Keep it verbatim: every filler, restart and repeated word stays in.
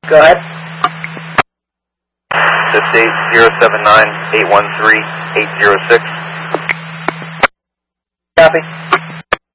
Go ahead. This date zero seven nine eight one three eight zero six. Copy.